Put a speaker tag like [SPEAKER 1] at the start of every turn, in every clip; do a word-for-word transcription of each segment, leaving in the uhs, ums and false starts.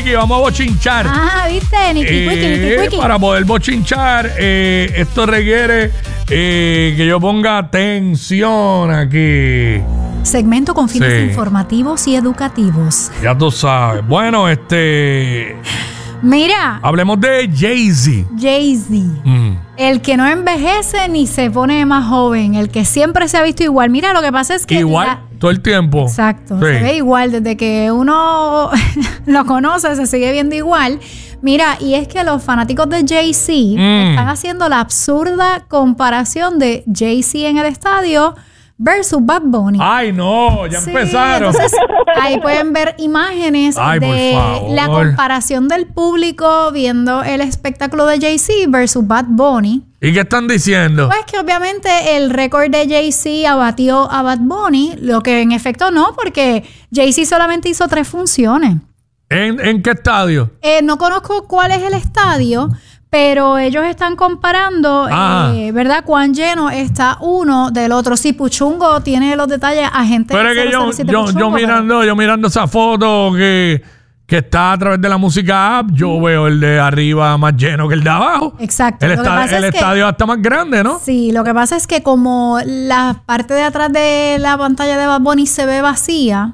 [SPEAKER 1] Quickie, vamos a bochinchar.
[SPEAKER 2] Ah, ¿viste? Niki
[SPEAKER 1] Eh,
[SPEAKER 2] Quickie, Niki Quickie.
[SPEAKER 1] Para poder bochinchar, eh, esto requiere eh, que yo ponga tensión aquí.
[SPEAKER 2] Segmento con fines
[SPEAKER 1] Sí.
[SPEAKER 2] informativos y educativos.
[SPEAKER 1] Ya tú sabes. Bueno, este...
[SPEAKER 2] Mira,
[SPEAKER 1] hablemos de Jay-Z.
[SPEAKER 2] Jay-Z.
[SPEAKER 1] Mm.
[SPEAKER 2] El que no envejece ni se pone más joven. El que siempre se ha visto igual. Mira, lo que pasa es que...
[SPEAKER 1] Igual,
[SPEAKER 2] la-
[SPEAKER 1] todo el tiempo.
[SPEAKER 2] Exacto,
[SPEAKER 1] Sí.
[SPEAKER 2] se ve igual desde que uno lo conoce, se sigue viendo igual. Mira, y es que los fanáticos de Jay-Z
[SPEAKER 1] Mm.
[SPEAKER 2] están haciendo la absurda comparación de Jay-Z en el estadio versus Bad Bunny.
[SPEAKER 1] Ay, no, ya
[SPEAKER 2] Sí,
[SPEAKER 1] empezaron.
[SPEAKER 2] entonces, ahí pueden ver imágenes
[SPEAKER 1] Ay, por
[SPEAKER 2] de
[SPEAKER 1] favor.
[SPEAKER 2] la comparación del público viendo el espectáculo de Jay-Z versus Bad Bunny.
[SPEAKER 1] ¿Y qué están diciendo?
[SPEAKER 2] Pues que obviamente el récord de Jay-Z abatió a Bad Bunny, lo que en efecto no, porque Jay-Z solamente hizo tres funciones.
[SPEAKER 1] ¿En, en qué estadio?
[SPEAKER 2] Eh, no conozco cuál es el estadio, pero ellos están comparando,
[SPEAKER 1] Ah.
[SPEAKER 2] eh, ¿verdad? Cuán lleno está uno del otro. Sí, Puchungo tiene los detalles a gente
[SPEAKER 1] Pero es que yo, yo, yo mirando, yo mirando esa foto que, que está a través de la música app, yo veo el de arriba más lleno que el de abajo.
[SPEAKER 2] Exacto.
[SPEAKER 1] El,
[SPEAKER 2] Lo que
[SPEAKER 1] esta-
[SPEAKER 2] pasa
[SPEAKER 1] el
[SPEAKER 2] es que-
[SPEAKER 1] estadio está más grande, ¿no?
[SPEAKER 2] Sí, lo que pasa es que como la parte de atrás de la pantalla de Bad Bunny se ve vacía.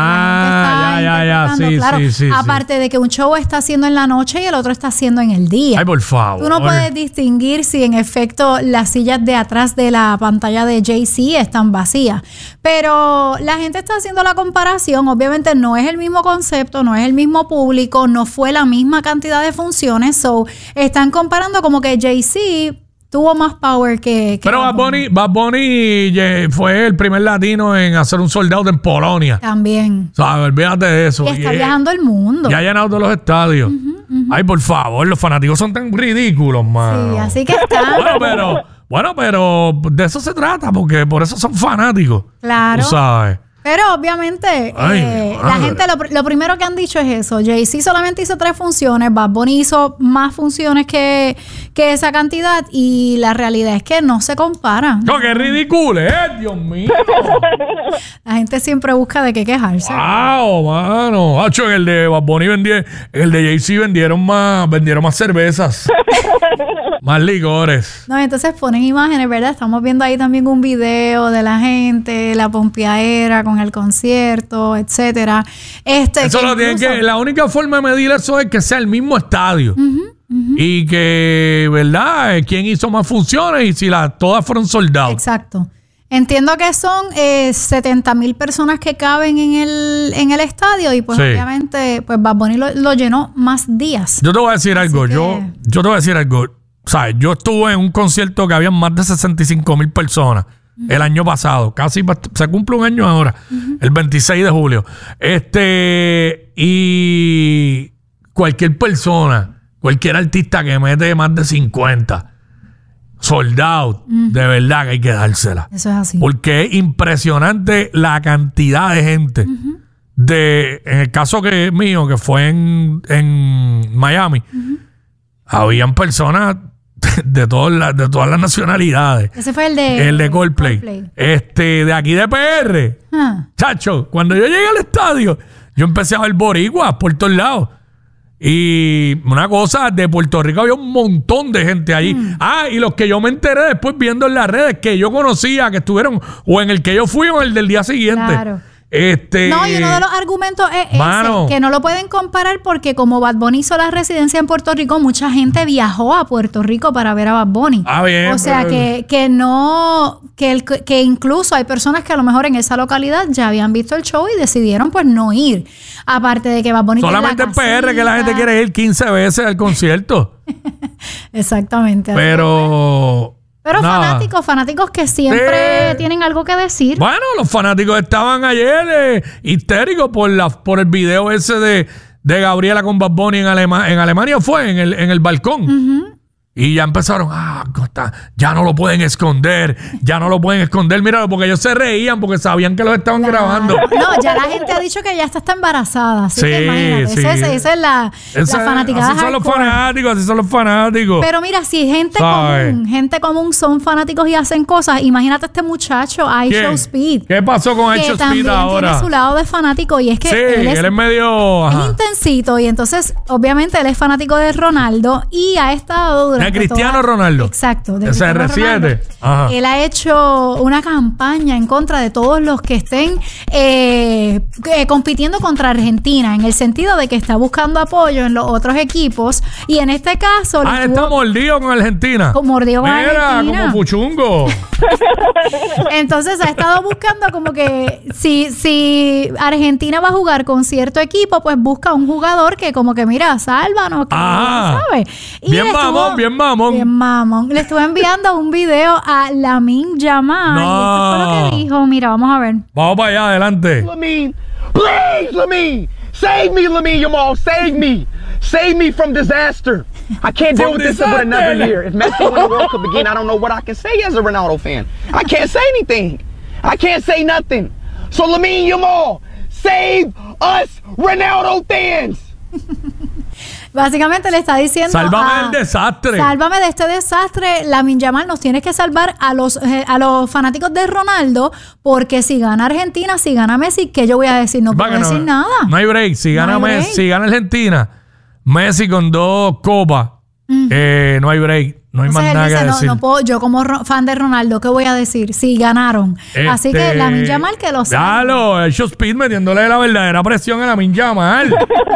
[SPEAKER 1] Ah,
[SPEAKER 2] la gente
[SPEAKER 1] ya,
[SPEAKER 2] está
[SPEAKER 1] ya, ya, sí,
[SPEAKER 2] interpretando,
[SPEAKER 1] sí, sí, sí.
[SPEAKER 2] Aparte de que un show está haciendo en la noche y el otro está haciendo en el día.
[SPEAKER 1] Ay, por favor.
[SPEAKER 2] Tú no puedes distinguir si en efecto las sillas de atrás de la pantalla de Jay-Z están vacías. Pero la gente está haciendo la comparación. Obviamente no es el mismo concepto, no es el mismo público, no fue la misma cantidad de funciones. So, están comparando como que Jay-Z tuvo más power que... que
[SPEAKER 1] Pero Bad Bunny, Bad Bunny ye- fue el primer latino en hacer un sold out en Polonia.
[SPEAKER 2] También.
[SPEAKER 1] ¿Sabes? Olvídate de eso.
[SPEAKER 2] Y está
[SPEAKER 1] Y, eh,
[SPEAKER 2] viajando el mundo.
[SPEAKER 1] Y ha llenado todos los estadios. Ay, por favor, los fanáticos son tan ridículos, mano.
[SPEAKER 2] Sí, así que está.
[SPEAKER 1] Bueno, pero, bueno, pero de eso se trata, porque por eso son fanáticos.
[SPEAKER 2] Claro.
[SPEAKER 1] Tú sabes.
[SPEAKER 2] Pero obviamente
[SPEAKER 1] Ay,
[SPEAKER 2] eh,
[SPEAKER 1] mi
[SPEAKER 2] la
[SPEAKER 1] madre.
[SPEAKER 2] gente lo, pr- lo primero que han dicho es eso. Jay-Z solamente hizo tres funciones, Bad Bunny hizo más funciones que, que esa cantidad y la realidad es que no se comparan.
[SPEAKER 1] No, qué ridículo, ¿eh? Dios mío.
[SPEAKER 2] La gente siempre busca de qué quejarse.
[SPEAKER 1] Wow, mano. Hacho, en el de Bad Bunny vendí, en el de Jay-Z vendieron más, vendieron más cervezas. Más licores.
[SPEAKER 2] No, entonces ponen imágenes, ¿verdad? Estamos viendo ahí también un video de la gente, la pompeadera con el concierto, etcétera. Este,
[SPEAKER 1] Eso
[SPEAKER 2] que
[SPEAKER 1] lo tienen
[SPEAKER 2] incluso-
[SPEAKER 1] que. La única forma de medir eso es que sea el mismo estadio. Y que, ¿verdad? Quién hizo más funciones y si las todas fueron soldados.
[SPEAKER 2] Exacto. Entiendo que son eh, setenta mil personas que caben en el, en el estadio y pues
[SPEAKER 1] Sí.
[SPEAKER 2] obviamente pues Bad Bunny lo, lo llenó más días.
[SPEAKER 1] Yo te voy a decir algo.
[SPEAKER 2] que-
[SPEAKER 1] Yo, yo te voy a decir algo. ¿Sabes? Yo estuve en un concierto que había más de sesenta y cinco mil personas el año pasado. Casi va- se cumple un año ahora. El veintiséis de julio. Este. Y cualquier persona, cualquier artista que mete más de cincuenta soldados, de verdad que hay que dársela.
[SPEAKER 2] Eso es así.
[SPEAKER 1] Porque es impresionante la cantidad de gente. De, en el caso que mío, que fue en, en Miami, habían personas de, todas las, de todas las nacionalidades.
[SPEAKER 2] Ese fue el de...
[SPEAKER 1] El de Coldplay. Este, de aquí de P R.
[SPEAKER 2] Ah,
[SPEAKER 1] Chacho, cuando yo llegué al estadio, yo empecé a ver boricuas por todos lados. Y una cosa, de Puerto Rico había un montón de gente allí.
[SPEAKER 2] Mm.
[SPEAKER 1] Ah, y los que yo me enteré después viendo en las redes que yo conocía, que estuvieron o en el que yo fui o en el del día siguiente.
[SPEAKER 2] Claro.
[SPEAKER 1] Este,
[SPEAKER 2] No, y uno de los argumentos es
[SPEAKER 1] Mano.
[SPEAKER 2] ese, que no lo pueden comparar porque como Bad Bunny hizo la residencia en Puerto Rico, mucha gente viajó a Puerto Rico para ver a Bad Bunny.
[SPEAKER 1] Ah, bien,
[SPEAKER 2] o sea
[SPEAKER 1] pero-
[SPEAKER 2] que, que no, que, el, que incluso hay personas que a lo mejor en esa localidad ya habían visto el show y decidieron pues no ir. Aparte de que Bad Bunny tiene la
[SPEAKER 1] solamente en P R que la gente
[SPEAKER 2] casita.
[SPEAKER 1] quiere ir quince veces al concierto.
[SPEAKER 2] Exactamente.
[SPEAKER 1] Pero.
[SPEAKER 2] Pero
[SPEAKER 1] nada.
[SPEAKER 2] fanáticos, fanáticos que siempre
[SPEAKER 1] Sí.
[SPEAKER 2] tienen algo que decir.
[SPEAKER 1] Bueno, los fanáticos estaban ayer eh, histéricos por la por el video ese de, de Gabriela con Bad Bunny en, Alema- en Alemania, fue en el, en el balcón. Y ya empezaron, ah, Costa, ya no lo pueden esconder, ya no lo pueden esconder. Míralo, porque ellos se reían porque sabían que los estaban
[SPEAKER 2] La-
[SPEAKER 1] grabando.
[SPEAKER 2] No, ya la gente ha dicho que ya está, está embarazada. Así
[SPEAKER 1] Sí,
[SPEAKER 2] que imagínate.
[SPEAKER 1] sí.
[SPEAKER 2] Esa es, esa es la,
[SPEAKER 1] Esa-
[SPEAKER 2] la fanaticada
[SPEAKER 1] así son los
[SPEAKER 2] hardcore.
[SPEAKER 1] fanáticos, así son los fanáticos.
[SPEAKER 2] Pero mira, si gente
[SPEAKER 1] ¿Sabe?
[SPEAKER 2] común, gente común son fanáticos y hacen cosas, imagínate a este muchacho, I
[SPEAKER 1] ¿Quién?
[SPEAKER 2] Show Speed.
[SPEAKER 1] ¿Qué pasó con
[SPEAKER 2] Que
[SPEAKER 1] Show
[SPEAKER 2] también
[SPEAKER 1] Speed ahora?
[SPEAKER 2] tiene su lado de fanático y es que
[SPEAKER 1] Sí,
[SPEAKER 2] él es,
[SPEAKER 1] él es medio...
[SPEAKER 2] es
[SPEAKER 1] ajá.
[SPEAKER 2] intensito y entonces obviamente él es fanático de Ronaldo y ha estado durante
[SPEAKER 1] De Cristiano
[SPEAKER 2] toda-
[SPEAKER 1] Ronaldo.
[SPEAKER 2] Exacto, de
[SPEAKER 1] De
[SPEAKER 2] Cristiano
[SPEAKER 1] C R siete.
[SPEAKER 2] Ronaldo.
[SPEAKER 1] Ajá.
[SPEAKER 2] Él ha hecho una campaña en contra de todos los que estén eh, eh, compitiendo contra Argentina, en el sentido de que está buscando apoyo en los otros equipos y en este caso le
[SPEAKER 1] Ah, él
[SPEAKER 2] estuvo-
[SPEAKER 1] está mordido con Argentina.
[SPEAKER 2] Con- mordido con
[SPEAKER 1] Mira,
[SPEAKER 2] Argentina.
[SPEAKER 1] como puchungo.
[SPEAKER 2] Entonces ha estado buscando como que si, si Argentina va a jugar con cierto equipo, pues busca un jugador que como que mira, sálvanos, que
[SPEAKER 1] Ajá.
[SPEAKER 2] ¿sabes? Y
[SPEAKER 1] Bien
[SPEAKER 2] le estuvo-
[SPEAKER 1] mamón, bien mamón.
[SPEAKER 2] Bien mamón. Le estuve enviando un video a Lamine Yamal y esto fue lo
[SPEAKER 1] No.
[SPEAKER 2] que dijo. Mira, vamos a ver.
[SPEAKER 1] Vamos para allá, adelante.
[SPEAKER 3] Lamine, please, Lamine, save me, Lamine Yamal, save me, save me from disaster. I can't deal
[SPEAKER 1] From
[SPEAKER 3] with this for another
[SPEAKER 1] disaster.
[SPEAKER 3] year. If Messi wins the World Cup again, I don't know what I can say as a Ronaldo fan. I can't say anything. I can't say nothing. So Lamine Yamal, save us, Ronaldo fans.
[SPEAKER 2] Básicamente le está diciendo
[SPEAKER 1] Sálvame
[SPEAKER 2] a-
[SPEAKER 1] del desastre.
[SPEAKER 2] Sálvame de este desastre. Lamine Yamal, nos tienes que salvar a los eh, a los fanáticos de Ronaldo, porque si gana Argentina, si gana Messi, ¿qué yo voy a decir? No
[SPEAKER 1] Va
[SPEAKER 2] puedo
[SPEAKER 1] que no-
[SPEAKER 2] decir nada.
[SPEAKER 1] No hay break. Si
[SPEAKER 2] No
[SPEAKER 1] gana
[SPEAKER 2] hay
[SPEAKER 1] Messi,
[SPEAKER 2] break.
[SPEAKER 1] si gana Argentina, Messi con dos copas, eh, no hay break. No hay
[SPEAKER 2] Entonces
[SPEAKER 1] más
[SPEAKER 2] él
[SPEAKER 1] nada
[SPEAKER 2] dice,
[SPEAKER 1] que
[SPEAKER 2] no,
[SPEAKER 1] decir.
[SPEAKER 2] no puedo, yo como ro- fan de Ronaldo, ¿qué voy a decir? Si ganaron. Así que
[SPEAKER 1] Este,
[SPEAKER 2] Lamine Yamal que lo sabe.
[SPEAKER 1] Dalo, el Show Speed metiéndole la verdadera presión a Lamine Yamal.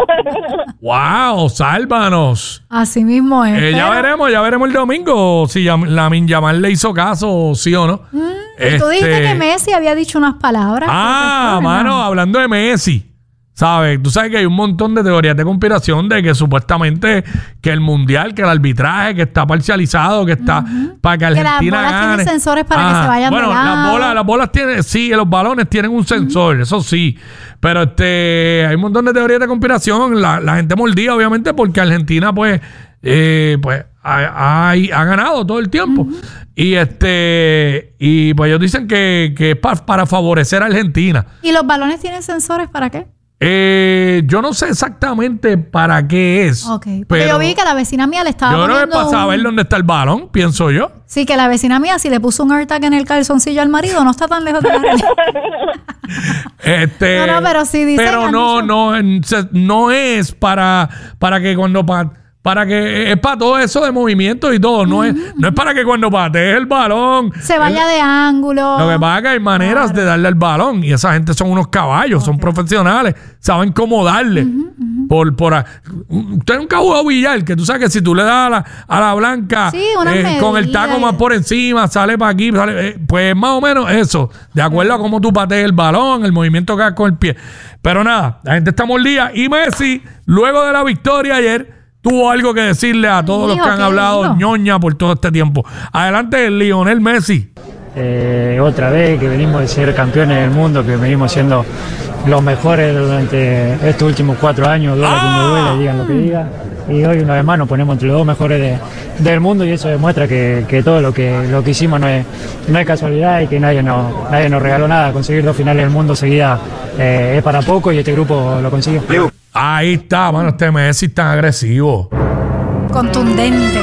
[SPEAKER 1] Wow, sálvanos.
[SPEAKER 2] Así mismo es.
[SPEAKER 1] Eh, ya
[SPEAKER 2] pero-
[SPEAKER 1] veremos, ya veremos el domingo si Yam- Lamine Yamal le hizo caso, sí o no.
[SPEAKER 2] Y tú dijiste
[SPEAKER 1] Este,
[SPEAKER 2] que Messi había dicho unas palabras.
[SPEAKER 1] Ah,
[SPEAKER 2] ¿Qué fue,
[SPEAKER 1] mano,
[SPEAKER 2] hermano?
[SPEAKER 1] hablando de Messi, ¿sabes? Tú sabes que hay un montón de teorías de conspiración de que supuestamente que el mundial, que el arbitraje, que está parcializado, que está para que
[SPEAKER 2] Que las
[SPEAKER 1] Argentina
[SPEAKER 2] bolas tienen
[SPEAKER 1] gane.
[SPEAKER 2] sensores para que se vayan de
[SPEAKER 1] Bueno, las
[SPEAKER 2] lado.
[SPEAKER 1] bolas, las bolas tienen, sí, los balones tienen un sensor, eso sí. Pero este, hay un montón de teorías de conspiración. La, la gente mordida, obviamente, porque Argentina, pues, eh, pues, ha, ha- ha ganado todo el tiempo. Y este, y pues ellos dicen que, que es pa- para favorecer a Argentina.
[SPEAKER 2] ¿Y los balones tienen sensores para qué?
[SPEAKER 1] Eh, yo no sé exactamente para qué es.
[SPEAKER 2] Ok. Porque
[SPEAKER 1] pero
[SPEAKER 2] yo vi que la vecina mía le estaba
[SPEAKER 1] yo creo que es
[SPEAKER 2] poniendo
[SPEAKER 1] para saber
[SPEAKER 2] un-
[SPEAKER 1] dónde está el balón, pienso yo.
[SPEAKER 2] Sí, que la vecina mía, si le puso un AirTag en el calzoncillo al marido, no está tan lejos de la realidad.
[SPEAKER 1] Este,
[SPEAKER 2] No, no, pero sí dicen,
[SPEAKER 1] Pero
[SPEAKER 2] han
[SPEAKER 1] no,
[SPEAKER 2] dicho-
[SPEAKER 1] no, en- se- no es para, para que cuando pa- para que es para todo eso de movimiento y todo. No es, no es para que cuando patees el balón.
[SPEAKER 2] Se vaya de ángulo.
[SPEAKER 1] Lo que pasa es que hay maneras de darle al balón y esa gente son unos caballos, son profesionales, saben cómo darle. Por, por a- Usted nunca ha jugado billar, que tú sabes que si tú le das a la, a la blanca
[SPEAKER 2] Sí, una
[SPEAKER 1] eh, con el
[SPEAKER 2] medida
[SPEAKER 1] taco
[SPEAKER 2] y-
[SPEAKER 1] más por encima, sale para aquí, sale, eh, pues más o menos eso, de acuerdo a cómo tú patees el balón, el movimiento que hagas con el pie. Pero nada, la gente está mordida y Messi, luego de la victoria ayer, tuvo algo que decirle a todos los
[SPEAKER 2] Dijo,
[SPEAKER 1] que han
[SPEAKER 2] ¿qué
[SPEAKER 1] hablado
[SPEAKER 2] dijo?
[SPEAKER 1] ñoña por todo este tiempo. Adelante, Lionel Messi.
[SPEAKER 4] Eh, otra vez que venimos de ser campeones del mundo, que venimos siendo los mejores durante estos últimos cuatro años, duela quien me duele, digan lo que digan. Y hoy una vez más nos ponemos entre los dos mejores de- del mundo y eso demuestra que, que todo lo que, lo que hicimos no es, no es casualidad y que nadie nos, nadie nos regaló nada. Conseguir dos finales del mundo seguida eh, es para poco y este grupo lo consiguió.
[SPEAKER 1] Ahí está, mano, este Messi es tan agresivo.
[SPEAKER 2] Contundente.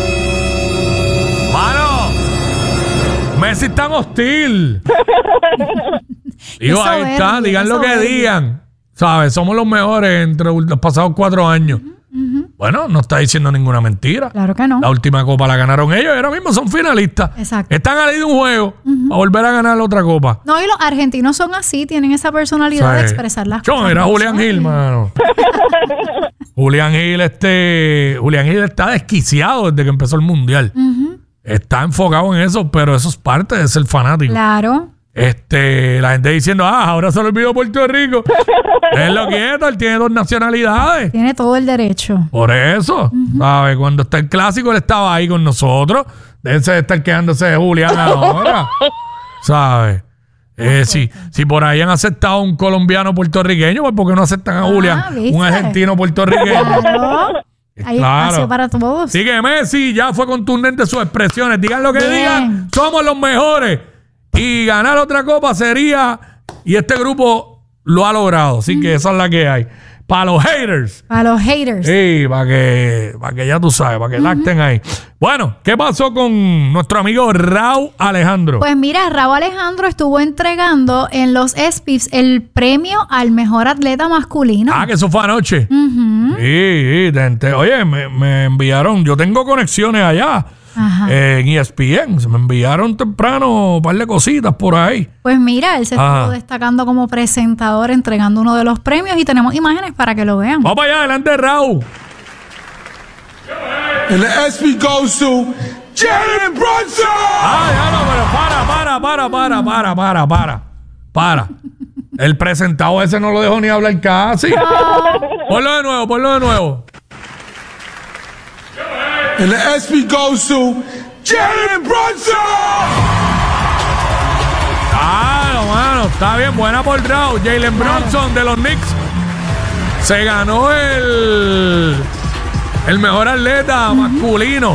[SPEAKER 1] ¡Mano! Messi es tan hostil. Digo,
[SPEAKER 2] Es
[SPEAKER 1] ahí está,
[SPEAKER 2] soberbio,
[SPEAKER 1] digan
[SPEAKER 2] es
[SPEAKER 1] lo que
[SPEAKER 2] soberbio.
[SPEAKER 1] digan. ¿Sabes? Somos los mejores entre los pasados cuatro años. Bueno, no está diciendo ninguna mentira.
[SPEAKER 2] Claro que no.
[SPEAKER 1] La última copa la ganaron ellos y ahora mismo son finalistas.
[SPEAKER 2] Exacto.
[SPEAKER 1] Están a ley de un juego para volver a ganar la otra copa.
[SPEAKER 2] No, y los argentinos son así, tienen esa personalidad de
[SPEAKER 1] ¿Sabes?
[SPEAKER 2] expresar las
[SPEAKER 1] Chon,
[SPEAKER 2] cosas.
[SPEAKER 1] era
[SPEAKER 2] como
[SPEAKER 1] Julián
[SPEAKER 2] son.
[SPEAKER 1] Gil, mano. Julián Gil, este. Julián Gil está desquiciado desde que empezó el mundial. Está enfocado en eso, pero eso es parte de ser fanático.
[SPEAKER 2] Claro.
[SPEAKER 1] Este, la gente diciendo, ah, ahora se le olvidó Puerto Rico. Déjenlo quieto, él tiene dos nacionalidades.
[SPEAKER 2] Tiene todo el derecho.
[SPEAKER 1] Por eso, ¿sabes? Cuando está el clásico, él estaba ahí con nosotros. Déjense de estar quedándose de Julián ahora. ¿Sabes? Eh, si, si por ahí han aceptado un colombiano puertorriqueño, pues ¿por qué no aceptan a Julián?
[SPEAKER 2] ¿viste?
[SPEAKER 1] Un argentino puertorriqueño.
[SPEAKER 2] Claro. Hay espacio para todos.
[SPEAKER 1] Así que Messi ya fue contundente en sus expresiones. Digan lo que
[SPEAKER 2] Bien.
[SPEAKER 1] digan, somos los mejores. Y ganar otra copa sería... Y este grupo lo ha logrado. Así que esa es la que hay. Para los haters.
[SPEAKER 2] Para los haters.
[SPEAKER 1] Sí, para que, para que ya tú sabes, para que lacten ahí. Bueno, ¿qué pasó con nuestro amigo Raúl Alejandro?
[SPEAKER 2] Pues mira, Raúl Alejandro estuvo entregando en los E S P Ys el premio al mejor atleta masculino.
[SPEAKER 1] Ah, que eso fue anoche.
[SPEAKER 2] Ujú.
[SPEAKER 1] Sí, sí, te- te- oye, me, me enviaron, yo tengo conexiones allá
[SPEAKER 2] Ajá.
[SPEAKER 1] eh, en E S P N. Se me enviaron temprano un par de cositas por ahí.
[SPEAKER 2] Pues mira, él se
[SPEAKER 1] Ajá.
[SPEAKER 2] estuvo destacando como presentador entregando uno de los premios y tenemos imágenes para que lo vean.
[SPEAKER 1] Vamos para allá, adelante, Raúl.
[SPEAKER 5] And the S P goes to Jalen Brunson!
[SPEAKER 1] Ah, ya no, pero para, para, para, para, para, para, para. Para. El presentado ese no lo dejó ni hablar casi. Ponlo de nuevo, ponlo de nuevo.
[SPEAKER 5] And the S P goes to Jalen Brunson!
[SPEAKER 1] Ah, mano, está bien, buena por Raúl. Jalen Brunson de los Knicks se ganó el el mejor atleta masculino.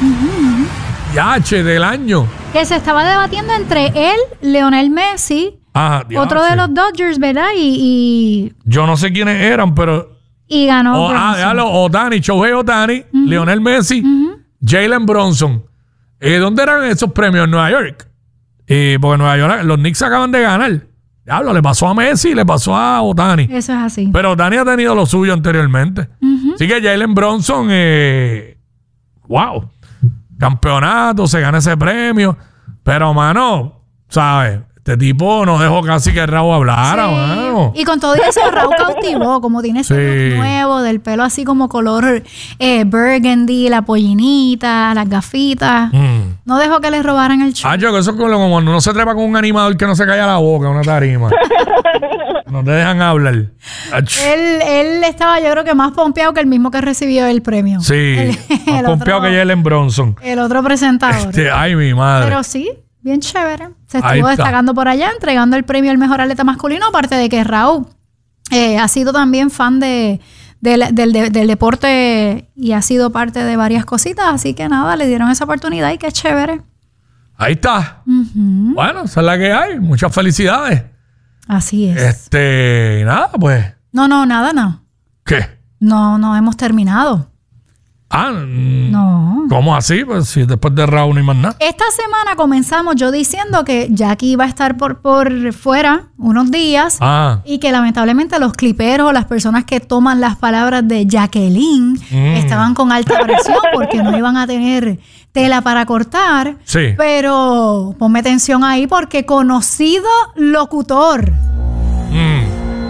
[SPEAKER 1] Yache del año.
[SPEAKER 2] Que se estaba debatiendo entre él, Lionel Messi,
[SPEAKER 1] Ajá,
[SPEAKER 2] otro
[SPEAKER 1] yache.
[SPEAKER 2] de los Dodgers, ¿verdad? Y,
[SPEAKER 1] Yo no sé quiénes eran, pero
[SPEAKER 2] y, y ganó.
[SPEAKER 1] O, ah,
[SPEAKER 2] Brunson.
[SPEAKER 1] déjalo, Otani, Shohei Otani, Lionel Messi, Jalen Brunson. Eh, ¿Dónde eran esos premios? En Nueva York. Eh, porque en Nueva York los Knicks acaban de ganar. Diablo, le pasó a Messi y le pasó a Otani.
[SPEAKER 2] Eso es así.
[SPEAKER 1] Pero Otani ha tenido lo suyo anteriormente. Así que Jalen Brunson, eh, wow, campeonato, se gana ese premio. Pero, mano, ¿sabes? Este tipo no dejó casi que Raúl hablara,
[SPEAKER 2] Sí.
[SPEAKER 1] mano.
[SPEAKER 2] Y con todo eso, Raúl cautivó, como tiene ese
[SPEAKER 1] Sí.
[SPEAKER 2] look nuevo, del pelo así como color eh, burgundy, la pollinita, las gafitas.
[SPEAKER 1] Mm.
[SPEAKER 2] No dejó que le robaran el show.
[SPEAKER 1] Ah, yo que eso es como como cuando uno se trepa con un animador que no se calla la boca, una tarima. No te dejan hablar. Ach.
[SPEAKER 2] Él, él estaba, yo creo que más pompeado que el mismo que recibió el premio.
[SPEAKER 1] Sí,
[SPEAKER 2] El,
[SPEAKER 1] más
[SPEAKER 2] el
[SPEAKER 1] pompeado
[SPEAKER 2] otro,
[SPEAKER 1] que Jalen Brunson.
[SPEAKER 2] el otro presentador.
[SPEAKER 1] Este, ay, mi madre.
[SPEAKER 2] Pero sí, bien chévere. Se
[SPEAKER 1] Ahí
[SPEAKER 2] estuvo
[SPEAKER 1] está.
[SPEAKER 2] destacando por allá, entregando el premio al mejor atleta masculino, aparte de que Raúl eh, ha sido también fan de, del, del, del- del deporte y ha sido parte de varias cositas, así que nada, le dieron esa oportunidad y qué chévere.
[SPEAKER 1] Ahí está.
[SPEAKER 2] Ujú.
[SPEAKER 1] Bueno, esa es la que hay. Muchas felicidades.
[SPEAKER 2] Así es.
[SPEAKER 1] Este, nada, pues.
[SPEAKER 2] No, no, nada, no.
[SPEAKER 1] ¿Qué?
[SPEAKER 2] No, no hemos terminado.
[SPEAKER 1] Ah, mm,
[SPEAKER 2] No.
[SPEAKER 1] ¿cómo así? Pues si después de Raúl no hay más nada.
[SPEAKER 2] Esta semana comenzamos yo diciendo que Jackie iba a estar por, por fuera unos días
[SPEAKER 1] Ah,
[SPEAKER 2] y que lamentablemente los cliperos o las personas que toman las palabras de Jacqueline
[SPEAKER 1] Mm.
[SPEAKER 2] estaban con alta presión porque no iban a tener tela para cortar.
[SPEAKER 1] Sí.
[SPEAKER 2] Pero ponme atención ahí porque conocido locutor
[SPEAKER 1] mm,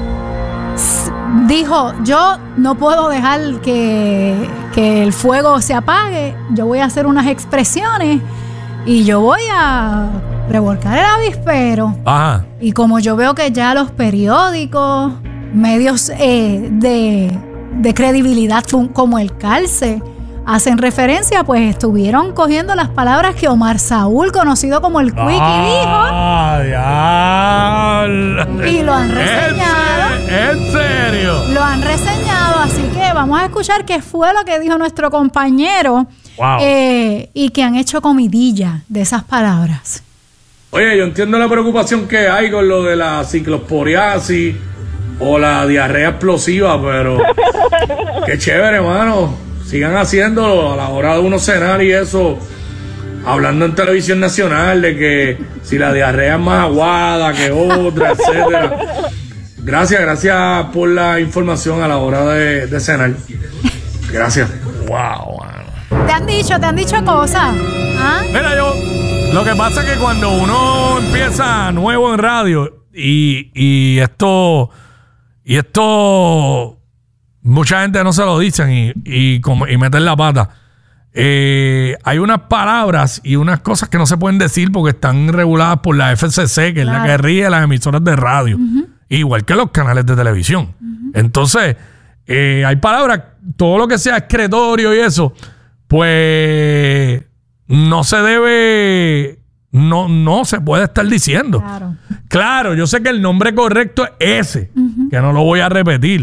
[SPEAKER 2] dijo, yo no puedo dejar que, que el fuego se apague, yo voy a hacer unas expresiones y yo voy a revolcar el avispero.
[SPEAKER 1] ajá.
[SPEAKER 2] Y como yo veo que ya los periódicos, medios eh, de, de credibilidad fun- como el Calce, hacen referencia, pues estuvieron cogiendo las palabras que Omar Saúl, conocido como el Quickie,
[SPEAKER 1] Ah, diablo.
[SPEAKER 2] dijo y lo han
[SPEAKER 1] ¿En
[SPEAKER 2] reseñado.
[SPEAKER 1] se- ¿En serio?
[SPEAKER 2] Lo han reseñado, así que vamos a escuchar qué fue lo que dijo nuestro compañero
[SPEAKER 1] Wow.
[SPEAKER 2] eh, y que han hecho comidilla de esas palabras.
[SPEAKER 1] Oye, yo entiendo la preocupación que hay con lo de la ciclosporiasis o la diarrea explosiva, pero qué chévere, hermano. Sigan haciéndolo a la hora de uno cenar y eso. Hablando en televisión nacional de que si la diarrea es más aguada que otra, etcétera. Gracias, gracias por la información a la hora de, de cenar. Gracias. Wow, mano.
[SPEAKER 2] Te han dicho, te han dicho cosas. ¿Ah?
[SPEAKER 1] Mira, yo, lo que pasa es que cuando uno empieza nuevo en radio y, y esto, y esto, mucha gente no se lo dicen y, y, como- y meten la pata. Eh, hay unas palabras y unas cosas que no se pueden decir porque están reguladas por la F C C, que es la
[SPEAKER 2] Claro.
[SPEAKER 1] que rige las emisoras de radio, igual que los canales de televisión. Entonces, eh, hay palabras, todo lo que sea excretorio y eso, pues no se debe, no, no se puede estar diciendo.
[SPEAKER 2] Claro.
[SPEAKER 1] Claro, yo sé que el nombre correcto es ese, que no lo voy a repetir,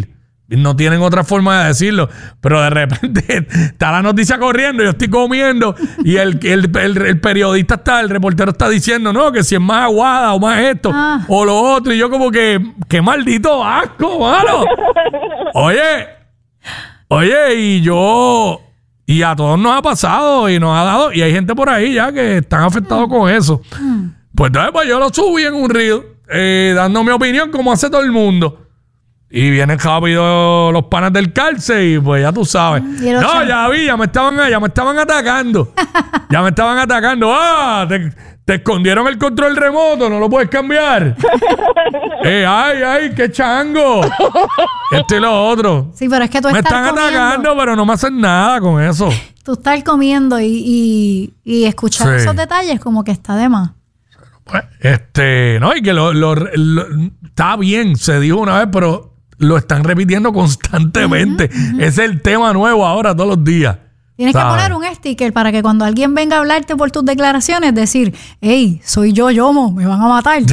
[SPEAKER 1] no tienen otra forma de decirlo, pero de repente está la noticia corriendo, yo estoy comiendo y el, el, el, el periodista está, el reportero está diciendo, no, que si es más aguada o más esto
[SPEAKER 2] Ah.
[SPEAKER 1] o lo otro, y yo como que, qué maldito asco, mano. Oye, oye, y yo, y a todos nos ha pasado y nos ha dado, y hay gente por ahí ya que están afectados con eso. Pues entonces pues yo lo subí en un reel, eh, dando mi opinión como hace todo el mundo. Y vienen rápido los panas del cárcel y pues ya tú sabes.
[SPEAKER 2] Y los
[SPEAKER 1] No,
[SPEAKER 2] chan-
[SPEAKER 1] ya vi, ya me estaban, ya me estaban atacando. ya me estaban atacando. Ah, te, te escondieron el control remoto, no lo puedes cambiar. eh, ay, ay, qué chango. Esto y lo otro.
[SPEAKER 2] Sí, pero es que tú
[SPEAKER 1] Me
[SPEAKER 2] estás
[SPEAKER 1] están
[SPEAKER 2] comiendo,
[SPEAKER 1] atacando, pero no me hacen nada con eso.
[SPEAKER 2] tú estás comiendo y, y, y escuchar
[SPEAKER 1] Sí.
[SPEAKER 2] esos detalles como que está de más.
[SPEAKER 1] Pues, este, no, y que lo, lo- lo- está bien, se dijo una vez, pero lo están repitiendo constantemente. Ese es el tema nuevo ahora, todos los días.
[SPEAKER 2] Tienes que
[SPEAKER 1] ¿Sabes?
[SPEAKER 2] poner un sticker para que cuando alguien venga a hablarte por tus declaraciones, decir, hey, soy yo, Yomo, me van a matar.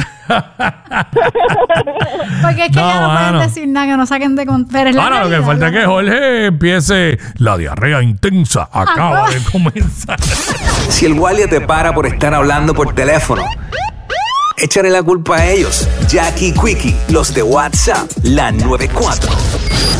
[SPEAKER 2] Porque es que
[SPEAKER 1] No,
[SPEAKER 2] ya no
[SPEAKER 1] mano.
[SPEAKER 2] pueden decir nada, que no saquen de con- pero es la
[SPEAKER 1] Ahora lo que
[SPEAKER 2] realidad,
[SPEAKER 1] falta es
[SPEAKER 2] la
[SPEAKER 1] que Jorge empiece. La diarrea intensa acaba
[SPEAKER 2] Ah,
[SPEAKER 1] de comenzar.
[SPEAKER 6] Si el guardia te para por estar hablando por teléfono, échale la culpa a ellos. Jackie Quickie, los de WhatsApp, la noventa y cuatro.